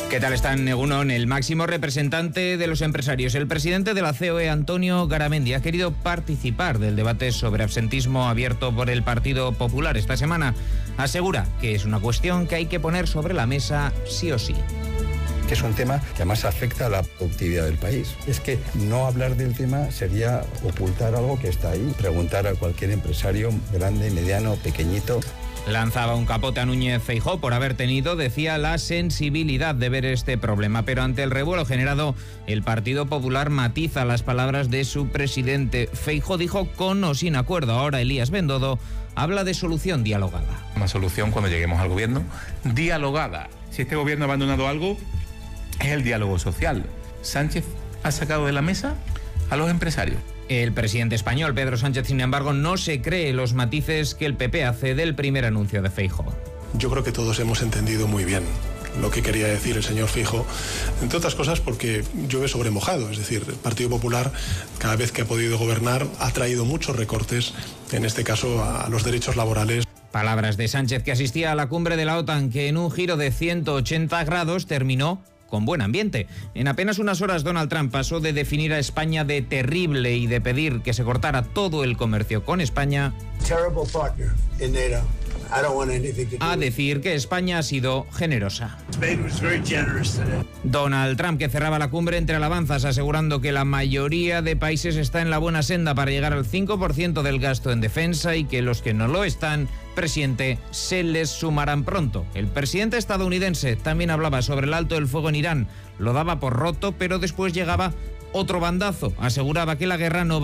¿Qué tal están, Egunon? El máximo representante de los empresarios, el presidente de la COE, Antonio Garamendi, ha querido participar del debate sobre absentismo abierto por el Partido Popular esta semana. Asegura que es una cuestión que hay que poner sobre la mesa sí o sí. Que es un tema que además afecta a la productividad del país. Es que no hablar del tema sería ocultar algo que está ahí. Preguntar a cualquier empresario, grande, mediano, pequeñito. Lanzaba un capote a Núñez Feijóo por haber tenido, decía, la sensibilidad de ver este problema. Pero ante el revuelo generado, el Partido Popular matiza las palabras de su presidente. Feijóo dijo con o sin acuerdo. Ahora Elías Bendodo habla de solución dialogada. Una solución cuando lleguemos al gobierno, dialogada. Si este gobierno ha abandonado algo, es el diálogo social. Sánchez ha sacado de la mesa a los empresarios. El presidente español, Pedro Sánchez, sin embargo, no se cree los matices que el PP hace del primer anuncio de Feijóo. Yo creo que todos hemos entendido muy bien lo que quería decir el señor Feijóo, entre otras cosas porque llueve sobre mojado. Es decir, el Partido Popular, cada vez que ha podido gobernar, ha traído muchos recortes, en este caso a los derechos laborales. Palabras de Sánchez, que asistía a la cumbre de la OTAN, que en un giro de 180 grados terminó con buen ambiente. En apenas unas horas, Donald Trump pasó de definir a España de terrible y de pedir que se cortara todo el comercio con España a decir que España ha sido generosa. Donald Trump, que cerraba la cumbre entre alabanzas, asegurando que la mayoría de países está en la buena senda para llegar al 5% del gasto en defensa y que los que no lo están, presidente, se les sumarán pronto. El presidente estadounidense también hablaba sobre el alto del fuego en Irán. Lo daba por roto, pero después llegaba otro bandazo. Aseguraba que la guerra no